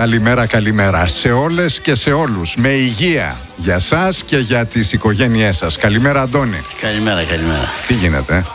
Καλημέρα, καλημέρα σε όλες και σε όλους. Με υγεία για σας και για τις οικογένειές σας. Καλημέρα, Αντώνη. Καλημέρα, καλημέρα. Τι γίνεται?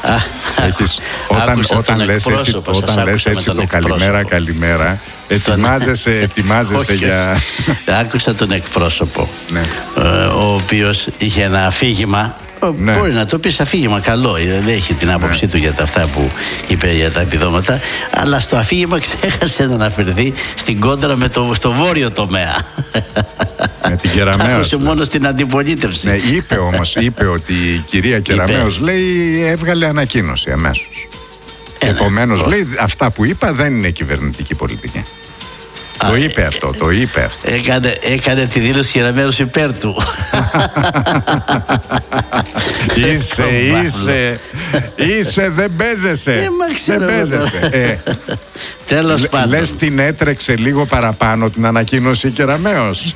Όταν λες έτσι το καλημέρα, καλημέρα, ετοιμάζεσαι για... Άκουσα τον εκπρόσωπο, ναι. Ο οποίος είχε ένα αφήγημα. Ναι. Μπορεί να το πεις αφήγημα καλό, δεν έχει την άποψή του για τα αυτά που είπε για τα επιδόματα, αλλά στο αφήγημα ξέχασε να αναφερθεί στην κόντρα στο βόρειο τομέα. Με την Κεραμέως. Άκουσε μόνο στην αντιπολίτευση. Ναι, είπε ότι η κυρία Κεραμέως λέει, έβγαλε ανακοίνωση αμέσως. Επομένως λέει, αυτά που είπα δεν είναι κυβερνητική πολιτική. Το είπε αυτό. Έκανε τη δήλωση Κεραμέως υπέρ του. Είσαι, δεν παίζεσαι. Δεν παίζεσαι. Τέλος πάντων. Λες την έτρεξε λίγο παραπάνω την ανακοίνωση Κεραμέως.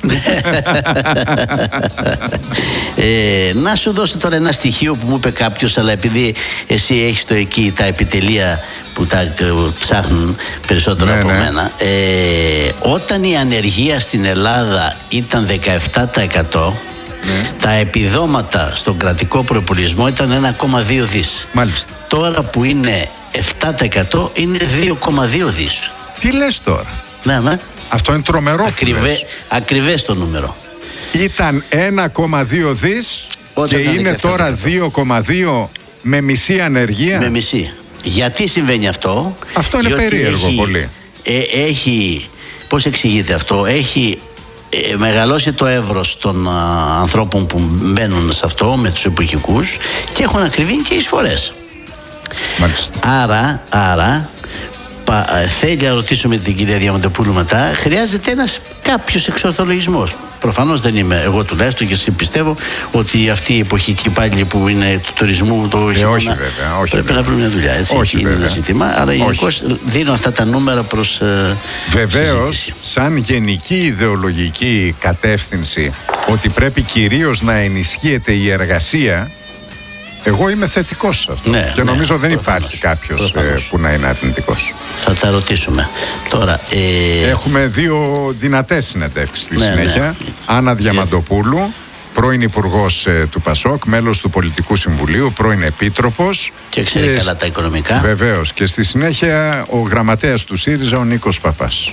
Να σου δώσω τώρα ένα στοιχείο που μου είπε κάποιος, αλλά επειδή εσύ έχεις το εκεί τα επιτελεία που τα ψάχνουν περισσότερο από μένα, όταν η ανεργία στην Ελλάδα ήταν 17%, τα επιδόματα στον κρατικό προϋπολογισμό ήταν 1,2 δις. Μάλιστα. Τώρα που είναι 7% είναι 2,2 δις. Τι λες τώρα? Ναι. Αυτό είναι τρομερό. Ακριβές το νούμερο. Ήταν 1,2 δις και είναι τώρα 2,2 με μισή ανεργία. Με μισή. Γιατί συμβαίνει αυτό? Αυτό είναι περίεργο πολύ. Πώς εξηγείται αυτό? Έχει μεγαλώσει το εύρος των ανθρώπων που μπαίνουν σε αυτό με τους εποχικούς και έχουν ακριβήνει και εισφορές. Μάλιστα. Άρα θέλει να ρωτήσουμε την κυρία Διαμαντοπούλου μετά, χρειάζεται κάποιος εξορθολογισμός. Προφανώς δεν είμαι εγώ τουλάχιστον, και εσύ πιστεύω ότι αυτή η εποχική πάλι που είναι του τουρισμού, όχι, πρέπει να βρουν μια δουλειά. Έτσι, είναι ένα ζήτημα. Αλλά γενικώς δίνω αυτά τα νούμερα προς βεβαίως, σαν γενική ιδεολογική κατεύθυνση ότι πρέπει κυρίως να ενισχύεται η εργασία. Εγώ είμαι θετικός σε αυτό και νομίζω δεν υπάρχει κάποιος που να είναι αρνητικός. Θα τα ρωτήσουμε. Τώρα, έχουμε δύο δυνατές συνεντεύξεις στη συνέχεια. Άννα Διαμαντοπούλου, πρώην Υπουργός του ΠΑΣΟΚ, μέλος του Πολιτικού Συμβουλίου, πρώην Επίτροπος. Και ξέρει καλά τα οικονομικά. Βεβαίως. Και στη συνέχεια ο γραμματέας του ΣΥΡΙΖΑ, ο Νίκος Παπάς.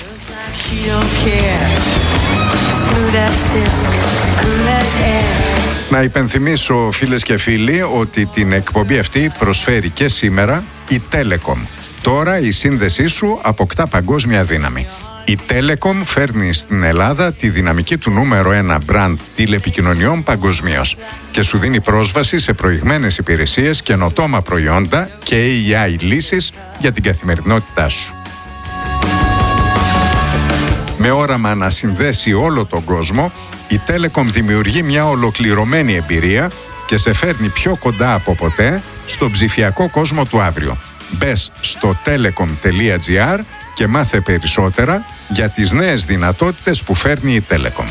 Να υπενθυμίσω, φίλες και φίλοι, ότι την εκπομπή αυτή προσφέρει και σήμερα η Telecom. Τώρα η σύνδεσή σου αποκτά παγκόσμια δύναμη. Η Telecom φέρνει στην Ελλάδα τη δυναμική του νούμερο 1 μπραντ τηλεπικοινωνιών παγκοσμίως και σου δίνει πρόσβαση σε προηγμένες υπηρεσίες, καινοτόμα προϊόντα και AI λύσεις για την καθημερινότητά σου. Με όραμα να συνδέσει όλο τον κόσμο, η Telecom δημιουργεί μια ολοκληρωμένη εμπειρία και σε φέρνει πιο κοντά από ποτέ στον ψηφιακό κόσμο του αύριο. Μπες στο telecom.gr και μάθε περισσότερα για τις νέες δυνατότητες που φέρνει η Telecom.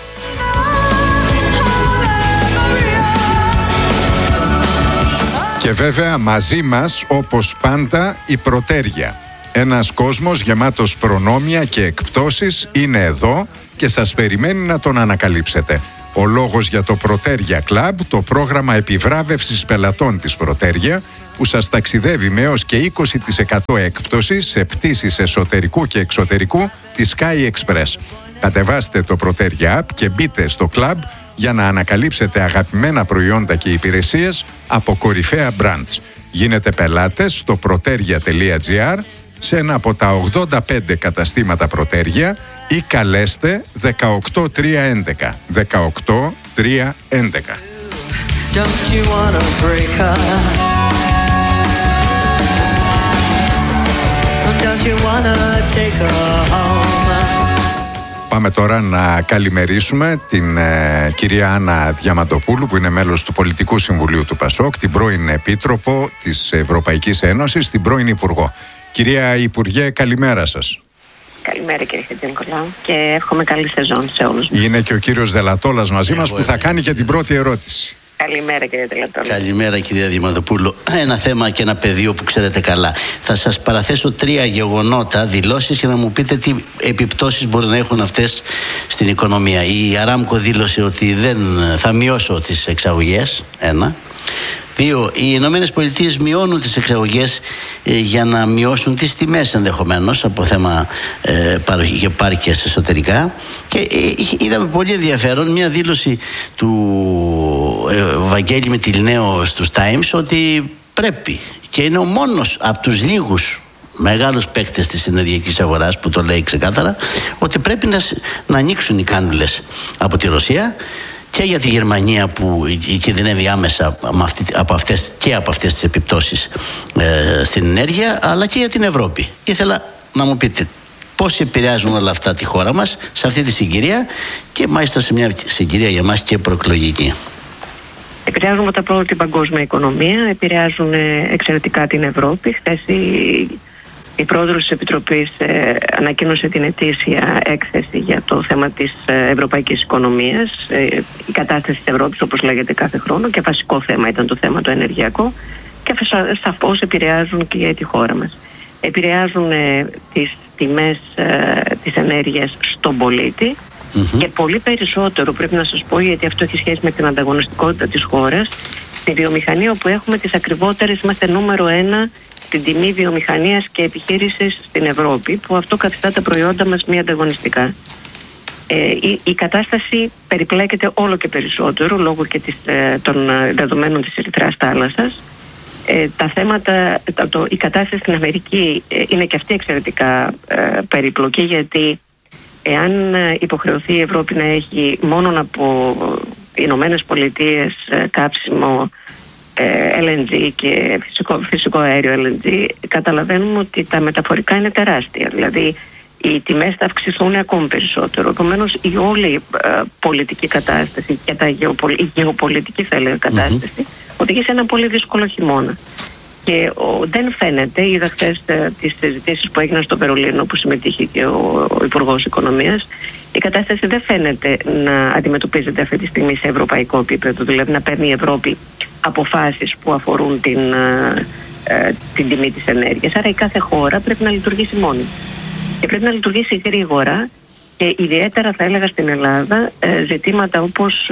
Και βέβαια μαζί μας, όπως πάντα, η Πρωτέρια. Ένας κόσμος γεμάτος προνόμια και εκπτώσεις είναι εδώ και σας περιμένει να τον ανακαλύψετε. Ο λόγος για το Πρωτέρια Club, το πρόγραμμα επιβράβευσης πελατών της Πρωτέρια, που σας ταξιδεύει με έως και 20% έκπτωση σε πτήσεις εσωτερικού και εξωτερικού της Sky Express. Κατεβάστε το Πρωτέρια App και μπείτε στο club για να ανακαλύψετε αγαπημένα προϊόντα και υπηρεσίες από κορυφαία brands. Γίνετε πελάτες στο proteria.gr σε ένα από τα 85 καταστήματα Πρωτέρια ή καλέστε 18311. 18311. Πάμε τώρα να καλημερίσουμε την κυρία Άννα Διαμαντοπούλου, που είναι μέλος του Πολιτικού Συμβουλίου του ΠΑΣΟΚ, την πρώην Επίτροπο της Ευρωπαϊκής Ένωσης, την πρώην Υπουργό. Κυρία Υπουργέ, καλημέρα σας. Καλημέρα κύριε Χατζηνικολάου και εύχομαι καλή σεζόν σε όλους μας. Είναι και ο κύριος Δελατόλας μαζί μας που θα κάνει και την πρώτη ερώτηση. Καλημέρα κύριε Τελετώνη. Καλημέρα κυρία Διαμαντοπούλου. Ένα θέμα και ένα πεδίο που ξέρετε καλά. Θα σας παραθέσω 3 γεγονότα, δηλώσεις, για να μου πείτε τι επιπτώσεις μπορεί να έχουν αυτές στην οικονομία. Η Αράμκο δήλωσε ότι δεν θα μειώσω τις εξαγωγές. 1. 2. Οι Ηνωμένες Πολιτείες μειώνουν τις εξαγωγές για να μειώσουν τις τιμές ενδεχομένως από θέμα επάρκειας εσωτερικά. Και είδαμε πολύ ενδιαφέρον μια δήλωση του Βαγγέλη Μετιλνέου στους Times ότι πρέπει, και είναι ο μόνος από τους λίγους μεγάλους παίκτες της ενεργειακής αγοράς που το λέει ξεκάθαρα, ότι πρέπει να ανοίξουν οι κάνουλες από τη Ρωσία, και για τη Γερμανία που κινδυνεύει άμεσα από αυτές τις επιπτώσεις στην ενέργεια, αλλά και για την Ευρώπη. Ήθελα να μου πείτε πώς επηρεάζουν όλα αυτά τη χώρα μας σε αυτή τη συγκυρία, και μάλιστα σε μια συγκυρία για μας και προεκλογική. Επηρεάζουν πρώτα απ' όλα την παγκόσμια οικονομία, επηρεάζουν εξαιρετικά την Ευρώπη. Χθες η πρόεδρος της Επιτροπής ανακοίνωσε την ετήσια έκθεση για το θέμα της ευρωπαϊκής οικονομίας, η κατάσταση της Ευρώπης όπως λέγεται κάθε χρόνο, και βασικό θέμα ήταν το θέμα το ενεργειακό, και σαφώς επηρεάζουν και τη χώρα μας. Επηρεάζουν τις τιμές της ενέργειας στον πολίτη, και πολύ περισσότερο, πρέπει να σας πω, γιατί αυτό έχει σχέση με την ανταγωνιστικότητα της χώρας, στη βιομηχανία όπου έχουμε τις ακριβότερες, είμαστε νούμερο 1 στην τιμή βιομηχανίας και επιχείρησης στην Ευρώπη, που αυτό καθιστά τα προϊόντα μας μη ανταγωνιστικά. Η κατάσταση περιπλέκεται όλο και περισσότερο λόγω και των δεδομένων της Ερυθράς θάλασσας. Τα θέματα, η κατάσταση στην Αμερική είναι και αυτή εξαιρετικά περίπλοκη, γιατί εάν υποχρεωθεί η Ευρώπη να έχει μόνο από οι Ηνωμένες Πολιτείες κάψιμο LNG και φυσικό αέριο LNG, καταλαβαίνουμε ότι τα μεταφορικά είναι τεράστια. Δηλαδή οι τιμές θα αυξηθούν ακόμη περισσότερο. Επομένως η όλη πολιτική κατάσταση και η γεωπολιτική θα έλεγα κατάσταση οδηγεί σε ένα πολύ δύσκολο χειμώνα. Και δεν φαίνεται, είδα χθες τις συζητήσεις που έγιναν στο Βερολίνο που συμμετείχε και ο Υπουργός Οικονομίας, η κατάσταση δεν φαίνεται να αντιμετωπίζεται αυτή τη στιγμή σε ευρωπαϊκό επίπεδο, δηλαδή να παίρνει η Ευρώπη αποφάσεις που αφορούν την τιμή της ενέργειας. Άρα η κάθε χώρα πρέπει να λειτουργήσει μόνη. Και πρέπει να λειτουργήσει γρήγορα, και ιδιαίτερα θα έλεγα στην Ελλάδα ζητήματα όπως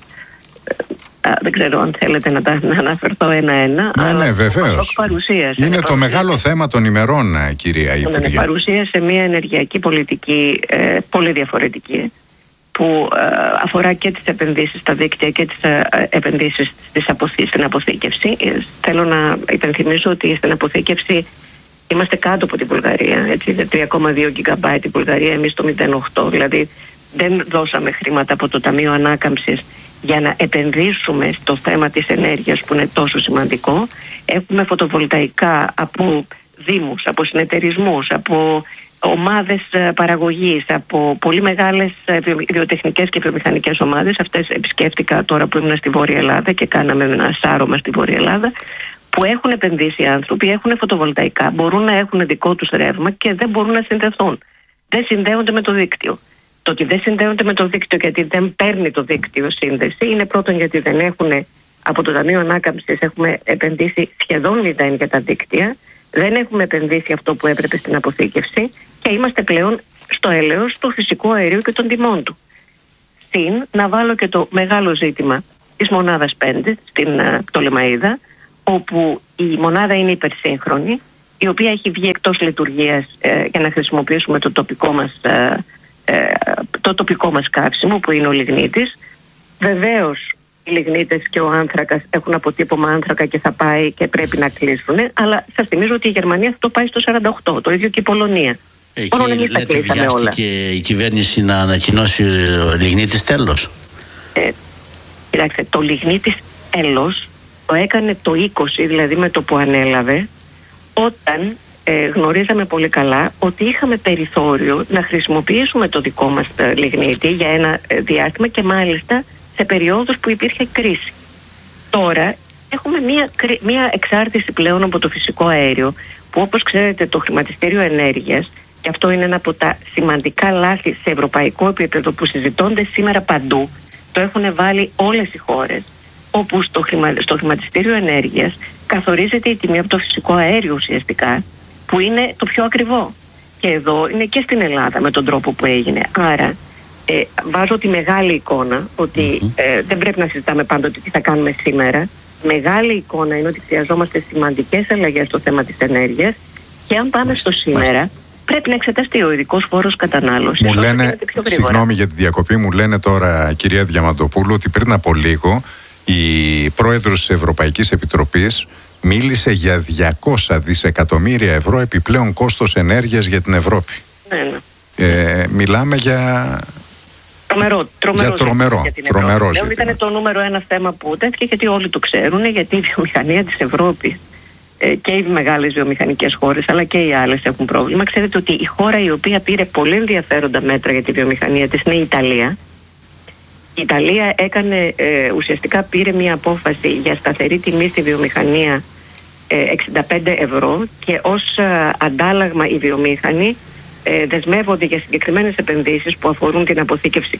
δεν ξέρω αν θέλετε να αναφερθώ ένα-ένα. Ναι, βεβαίως. Είναι το μεγάλο θέμα των ημερών, κυρία Υπουργέ. Παρουσίασε μια ενεργειακή πολιτική πολύ διαφορετική, που αφορά και τις επενδύσεις στα δίκτυα και τις επενδύσεις στην αποθήκευση. Θέλω να υπενθυμίσω ότι στην αποθήκευση είμαστε κάτω από την Βουλγαρία. Έτσι, είναι 3,2 GB η Βουλγαρία, εμείς το 0,8. Δηλαδή δεν δώσαμε χρήματα από το Ταμείο Ανάκαμψης για να επενδύσουμε στο θέμα της ενέργειας που είναι τόσο σημαντικό. Έχουμε φωτοβολταϊκά από δήμους, από συνεταιρισμούς, από ομάδες παραγωγής, από πολύ μεγάλες βιοτεχνικές και βιομηχανικές ομάδες. Αυτές επισκέφτηκα τώρα που ήμουν στη Βόρεια Ελλάδα και κάναμε ένα σάρωμα στη Βόρεια Ελλάδα, που έχουν επενδύσει οι άνθρωποι, έχουν φωτοβολταϊκά, μπορούν να έχουν δικό τους ρεύμα και δεν μπορούν να συνδεθούν. Δεν συνδέονται με το δίκτυο. Το ότι δεν συνδέονται με το δίκτυο γιατί δεν παίρνει το δίκτυο σύνδεση είναι πρώτον γιατί δεν έχουν, από το Ταμείο Ανάκαμψης έχουμε επενδύσει σχεδόν 0 για τα δίκτυα, δεν έχουμε επενδύσει αυτό που έπρεπε στην αποθήκευση και είμαστε πλέον στο έλεος του φυσικού αερίου και των τιμών του. Να βάλω και το μεγάλο ζήτημα της μονάδας 5 στην Πτολεμαΐδα, όπου η μονάδα είναι υπερσύγχρονη, η οποία έχει βγει εκτός λειτουργίας για να χρησιμοποιήσουμε το τοπικό μας καύσιμο που είναι ο λιγνίτης. Βεβαίως οι λιγνίτες και ο άνθρακας έχουν αποτύπωμα άνθρακα και θα πάει και πρέπει να κλείσουν, αλλά σας θυμίζω ότι η Γερμανία θα το πάει στο 48, το ίδιο και η Πολωνία. Εκεί λέτε βιάστηκε η κυβέρνηση να ανακοινώσει λιγνίτης τέλος. Κοιτάξτε, το λιγνίτης τέλος το έκανε το 20, δηλαδή με το που ανέλαβε, όταν γνωρίζαμε πολύ καλά ότι είχαμε περιθώριο να χρησιμοποιήσουμε το δικό μας λιγνίτη για ένα διάστημα και μάλιστα σε περιόδους που υπήρχε κρίση. Τώρα έχουμε μία εξάρτηση πλέον από το φυσικό αέριο, που όπως ξέρετε το χρηματιστήριο ενέργειας, και αυτό είναι ένα από τα σημαντικά λάθη σε ευρωπαϊκό επίπεδο που συζητώνται σήμερα παντού, το έχουν βάλει όλες οι χώρες, όπου στο χρηματιστήριο ενέργειας καθορίζεται η τιμή από το φυσικό αέριο ουσιαστικά, που είναι το πιο ακριβό. Και εδώ είναι και στην Ελλάδα με τον τρόπο που έγινε. Άρα βάζω τη μεγάλη εικόνα ότι δεν πρέπει να συζητάμε πάντοτε τι θα κάνουμε σήμερα. Μεγάλη εικόνα είναι ότι χρειαζόμαστε σημαντικές αλλαγές στο θέμα της ενέργειας, και αν πάμε στο σήμερα, πρέπει να εξεταστεί ο ειδικός φόρος κατανάλωσης. Μου λένε, συγγνώμη για τη διακοπή, μου λένε τώρα, κυρία Διαμαντοπούλου, ότι πριν από λίγο η πρόεδρος της Ευρωπαϊκής Επιτροπής μίλησε για 200 δισεκατομμύρια ευρώ επιπλέον κόστος ενέργειας για την Ευρώπη. Ναι. Μιλάμε για... Τρομερό. Ήταν το νούμερο ένα θέμα που τέθηκε, γιατί όλοι το ξέρουν, γιατί η βιομηχανία της Ευρώπης και οι μεγάλες βιομηχανικές χώρες αλλά και οι άλλες έχουν πρόβλημα. Ξέρετε ότι η χώρα η οποία πήρε πολύ ενδιαφέροντα μέτρα για τη βιομηχανία της είναι η Ιταλία. Η Ιταλία ουσιαστικά πήρε μια απόφαση για σταθερή τιμή στη βιομηχανία 65 ευρώ, και ως αντάλλαγμα οι βιομήχανοι δεσμεύονται για συγκεκριμένες επενδύσεις που αφορούν την αποθήκευση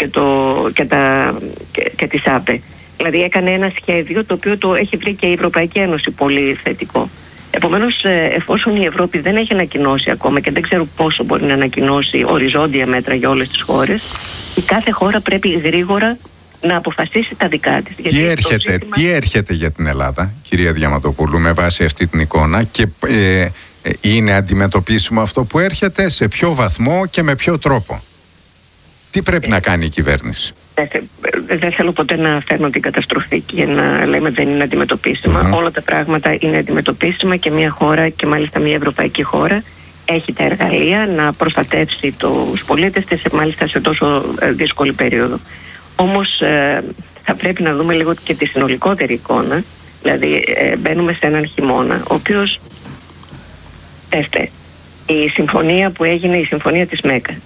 και τις ΑΠΕ. Δηλαδή έκανε ένα σχέδιο το οποίο το έχει βρει και η Ευρωπαϊκή Ένωση πολύ θετικό. Επομένως, εφόσον η Ευρώπη δεν έχει ανακοινώσει ακόμα και δεν ξέρω πόσο μπορεί να ανακοινώσει οριζόντια μέτρα για όλες τις χώρες, η κάθε χώρα πρέπει γρήγορα να αποφασίσει τα δικά της. Τι έρχεται για την Ελλάδα, κυρία Διαμαντοπούλου, με βάση αυτή την εικόνα, και είναι αντιμετωπίσιμο αυτό που έρχεται, σε ποιο βαθμό και με ποιο τρόπο? Τι πρέπει να κάνει η κυβέρνηση? Δεν θέλω ποτέ να φέρνω την καταστροφή και να λέμε δεν είναι αντιμετωπίσιμα. Όλα τα πράγματα είναι αντιμετωπίσιμα, και μια χώρα, και μάλιστα μια ευρωπαϊκή χώρα, έχει τα εργαλεία να προστατεύσει τους πολίτες της, μάλιστα σε τόσο δύσκολη περίοδο. Όμως θα πρέπει να δούμε λίγο και τη συνολικότερη εικόνα. Δηλαδή μπαίνουμε σε έναν χειμώνα, ο οποίος, η συμφωνία που έγινε, η συμφωνία της Μέκας,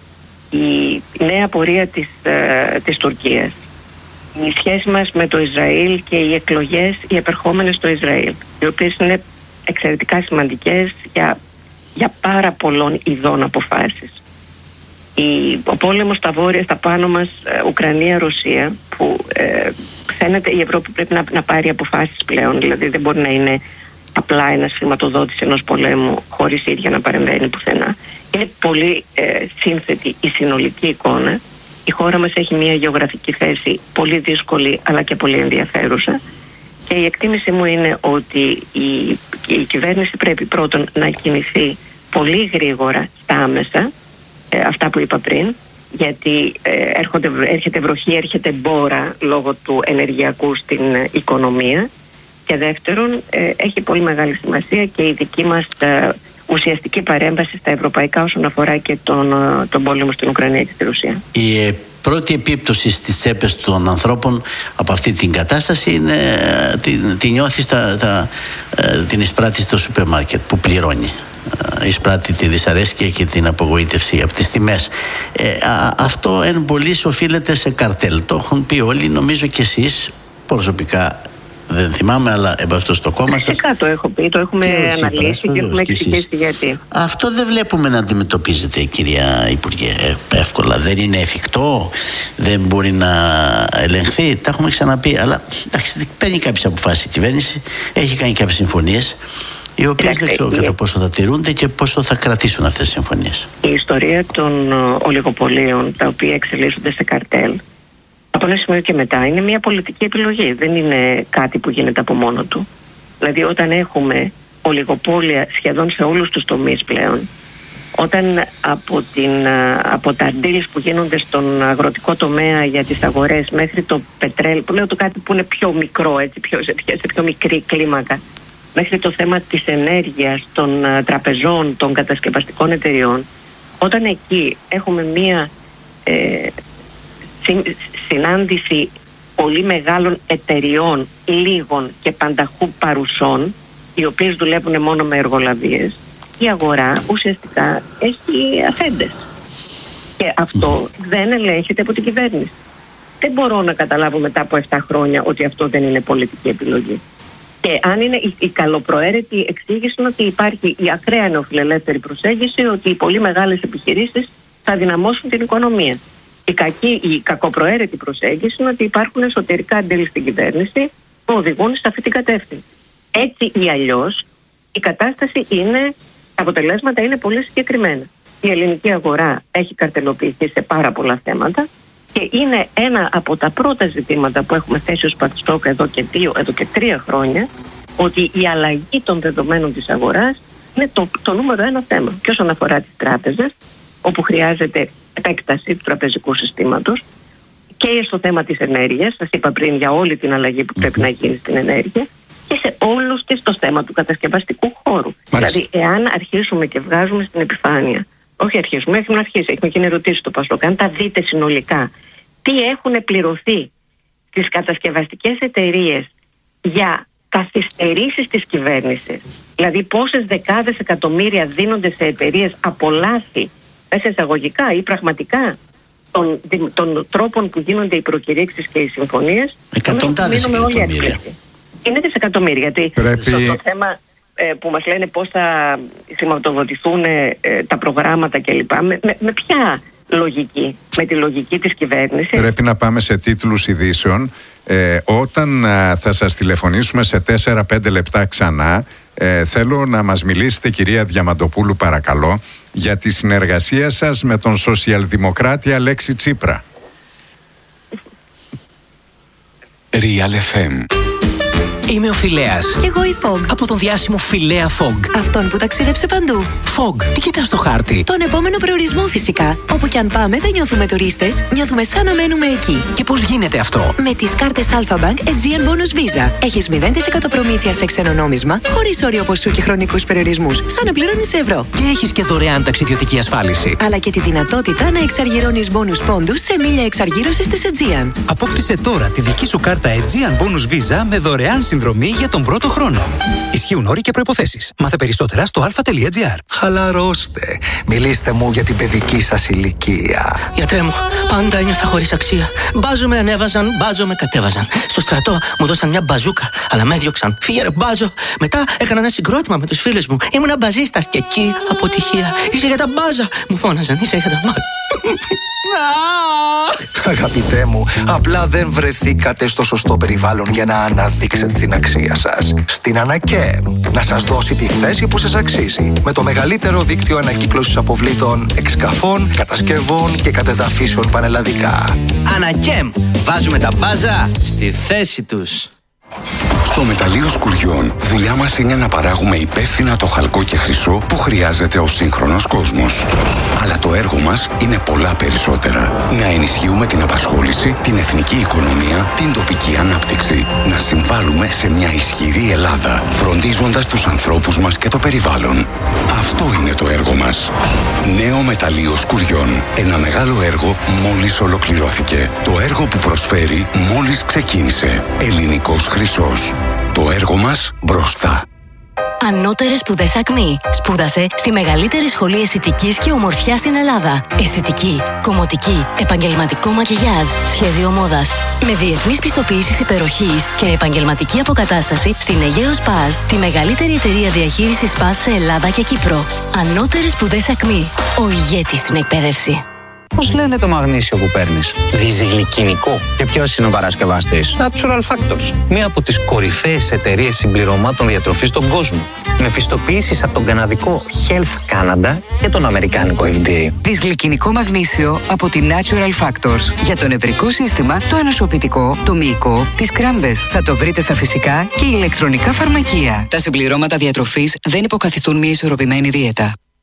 η νέα πορεία της Τουρκίας, η σχέση μας με το Ισραήλ και οι εκλογές οι επερχόμενες στο Ισραήλ, οι οποίες είναι εξαιρετικά σημαντικές για πάρα πολλών ειδών αποφάσεις. Ο πόλεμος στα πάνω μας, Ουκρανία-Ρωσία, που φαίνεται η Ευρώπη πρέπει να πάρει αποφάσεις πλέον, δηλαδή δεν μπορεί να είναι απλά ένας χρηματοδότης ενός πολέμου χωρίς η ίδια να παρεμβαίνει πουθενά. Είναι πολύ σύνθετη η συνολική εικόνα. Η χώρα μας έχει μια γεωγραφική θέση πολύ δύσκολη αλλά και πολύ ενδιαφέρουσα, και η εκτίμηση μου είναι ότι η κυβέρνηση πρέπει πρώτον να κινηθεί πολύ γρήγορα στα άμεσα, αυτά που είπα πριν, γιατί έρχεται βροχή, έρχεται μπόρα λόγω του ενεργειακού στην οικονομία, και δεύτερον έχει πολύ μεγάλη σημασία και η δική μας ουσιαστική παρέμβαση στα ευρωπαϊκά όσον αφορά και τον πόλεμο στην Ουκρανία και στη Ρωσία. Η πρώτη επίπτωση στις τσέπες των ανθρώπων από αυτή την κατάσταση είναι την νιώθει την εισπράττει στο σούπερ μάρκετ που πληρώνει. Εισπράττει τη δυσαρέσκεια και την απογοήτευση από τις τιμές. Αυτό εν πολλοίς οφείλεται σε καρτέλ. Το έχουν πει όλοι, νομίζω και εσείς προσωπικά. Δεν θυμάμαι, αλλά αυτό στο κόμμα σας. Φυσικά το έχω πει, το έχουμε αναλύσει και έχουμε εξηγήσει γιατί. Αυτό δεν βλέπουμε να αντιμετωπίζεται, κυρία Υπουργέ, εύκολα. Δεν είναι εφικτό, δεν μπορεί να ελεγχθεί. Τα έχουμε ξαναπεί, αλλά εντάξει, παίρνει κάποιες αποφάσεις η κυβέρνηση, έχει κάνει κάποιες συμφωνίες, οι οποίες δεν ξέρω κατά πόσο θα τηρούνται και πόσο θα κρατήσουν αυτές τις συμφωνίες. Η ιστορία των ολιγοπολίων, τα οποία εξελίσσονται σε καρτέλ, από ένα σημείο και μετά, είναι μια πολιτική επιλογή. Δεν είναι κάτι που γίνεται από μόνο του. Δηλαδή, όταν έχουμε ολιγοπόλια σχεδόν σε όλους τους τομείς πλέον, όταν από τα deals που γίνονται στον αγροτικό τομέα για τις αγορές μέχρι το πετρέλαιο, που λέω το κάτι που είναι πιο μικρό, έτσι, σε πιο μικρή κλίμακα, μέχρι το θέμα της ενέργειας, των τραπεζών, των κατασκευαστικών εταιριών, όταν εκεί έχουμε μία συνάντηση πολύ μεγάλων εταιριών, λίγων και πανταχού παρουσών, οι οποίες δουλεύουν μόνο με εργολαβίες, η αγορά ουσιαστικά έχει αφέντες. Και αυτό δεν ελέγχεται από την κυβέρνηση. Δεν μπορώ να καταλάβω μετά από 7 χρόνια ότι αυτό δεν είναι πολιτική επιλογή. Και αν είναι η καλοπροαίρετη εξήγηση είναι ότι υπάρχει η ακραία νεοφιλελεύθερη προσέγγιση ότι οι πολύ μεγάλες επιχειρήσεις θα δυναμώσουν την οικονομία. Η κακοπροαίρετη προσέγγιση είναι ότι υπάρχουν εσωτερικά αντίλη στην κυβέρνηση που οδηγούν σε αυτή την κατεύθυνση. Έτσι ή αλλιώς η κατάσταση τα αποτελέσματα είναι πολύ συγκεκριμένα. Η ελληνική αγορά έχει καρτελοποιηθεί σε πάρα πολλά θέματα και είναι ένα από τα πρώτα ζητήματα που έχουμε θέσει ως Πατστόκ εδώ και 3 χρόνια, ότι η αλλαγή των δεδομένων της αγοράς είναι το νούμερο 1 θέμα. Και όσον αφορά τις τράπεζες, όπου χρειάζεται επέκταση του τραπεζικού συστήματος, και στο θέμα της ενέργειας, σας είπα πριν για όλη την αλλαγή που πρέπει να γίνει στην ενέργεια, και σε όλους και στο θέμα του κατασκευαστικού χώρου. Μάλιστα. Δηλαδή, εάν αρχίσουμε και βγάζουμε στην επιφάνεια, όχι αρχίσουμε, έχουμε αρχίσει, έχουμε και ερωτήσει το Πασόκ, αν τα δείτε συνολικά, τι έχουν πληρωθεί στις κατασκευαστικές εταιρείες για καθυστερήσεις της κυβέρνησης, δηλαδή πόσες δεκάδες εκατομμύρια δίνονται σε εταιρείες από λάθη, μέσα εισαγωγικά ή πραγματικά, των τρόπων που γίνονται οι προκηρύξεις και οι συμφωνίες, εκατοντάδες εκατομμύρια. Είναι δισεκατομμύρια, γιατί στο θέμα που μας λένε πώς θα χρηματοδοτηθούν τα προγράμματα κλπ. Με ποια λογική? Με τη λογική της κυβέρνησης. Πρέπει να πάμε σε τίτλους ειδήσεων. Όταν θα σας τηλεφωνήσουμε σε 4-5 λεπτά ξανά, θέλω να μας μιλήσετε, κυρία Διαμαντοπούλου, παρακαλώ, για τη συνεργασία σας με τον σοσιαλδημοκράτη Αλέξη Τσίπρα. Real FM. Είμαι ο Φιλέας. Κι εγώ η Fog. Από τον διάσημο Φιλέα Fog. Αυτόν που ταξίδεψε παντού. Fog, τι κοιτάς στο χάρτη? Τον επόμενο προορισμό φυσικά. Όπου κι αν πάμε δεν νιώθουμε τουρίστες, νιώθουμε σαν να μένουμε εκεί. Και πώς γίνεται αυτό? Με τις κάρτες Alpha Bank Aegean Bonus Visa. Έχεις 0% προμήθεια σε ξένο νόμισμα, χωρίς όριο ποσού και χρονικούς περιορισμούς, σαν να πληρώνεις σε ευρώ. Και έχεις και δωρεάν ταξιδιωτική ασφάλιση. Αλλά και τη δυνατότητα να εξαργυρώνεις bonus πόντους σε μίλια εξαργύρωσης της Aegean. Απόκτησε τώρα τη δική σου κάρτα Aegean Bonus Visa με δωρεάν συνδρομή για τον πρώτο χρόνο. Ισχύουν όροι και προϋποθέσεις. Μάθε περισσότερα στο alpha.gr. Χαλαρώστε. Μιλήστε μου για την παιδική σας ηλικία. Γιατρέ μου, πάντα ένιωθα χωρίς αξία. Μπάζο με ανέβαζαν, μπάζο με κατέβαζαν. Στο στρατό μου δώσαν μια μπαζούκα, αλλά με έδιωξαν. Φύγε ρε μπάζο. Μετά έκανα ένα συγκρότημα με τους φίλους μου. Ήμουνα μπαζίστας και εκεί αποτυχία. Είσαι για τα μπάζα. Μου φώναζαν, είσαι για τα μπάζα. Αγαπητέ μου, απλά δεν βρεθήκατε στο σωστό περιβάλλον για να αναδείξετε την αξία σας. Στην Ανακέμ να σας δώσει τη θέση που σας αξίζει. Με το μεγαλύτερο δίκτυο ανακύκλωσης αποβλήτων, εξκαφών, κατασκευών και κατεδαφίσεων πανελλαδικά. Ανακέμ, βάζουμε τα μπάζα στη θέση τους. Στο μεταλλείο Σκουριών, δουλειά μας είναι να παράγουμε υπεύθυνα το χαλκό και χρυσό που χρειάζεται ο σύγχρονος κόσμος. Αλλά το έργο μας είναι πολλά περισσότερα. Να ενισχύουμε την απασχόληση, την εθνική οικονομία, την τοπική ανάπτυξη. Να συμβάλλουμε σε μια ισχυρή Ελλάδα, φροντίζοντας τους ανθρώπους μας και το περιβάλλον. Αυτό είναι το έργο μας. Νέο μεταλλείο Σκουριών. Ένα μεγάλο έργο μόλις ολοκληρώθηκε. Το έργο που προσφέρει μόλις ξεκίνησε. Ελληνικός χρυσός. Το έργο μας μπροστά. Ανώτερες σπουδές ΑΚΜΗ. Σπούδασε στη μεγαλύτερη σχολή αισθητικής και ομορφιάς στην Ελλάδα. Αισθητική, κομμωτική, επαγγελματικό μακιγιάζ, σχέδιο μόδας. Με διεθνείς πιστοποιήσεις υπεροχής και επαγγελματική αποκατάσταση στην Αιγαίο Σπάζ, τη μεγαλύτερη εταιρεία διαχείρισης Σπάζ σε Ελλάδα και Κύπρο. Ανώτερες σπουδές ΑΚΜΗ. Ο ηγέτης στην εκπαίδευση. Πώς λένε το μαγνήσιο που παίρνεις? Διζυγλικινικό. Και ποιος είναι ο παρασκευαστής? Natural Factors. Μία από τις κορυφαίες εταιρείες συμπληρωμάτων διατροφής στον κόσμο. Με πιστοποιήσεις από τον καναδικό Health Canada και τον αμερικάνικο FDA. Δυσγλικινικό μαγνήσιο από τη Natural Factors. Για το νευρικό σύστημα, το ανοσοποιητικό, το μυϊκό, τις κράμπες. Θα το βρείτε στα φυσικά και ηλεκτρονικά φαρμακεία. Τα συμπληρώματα διατροφής δεν υποκαθιστούν μια ισορροπημένη δίαιτα.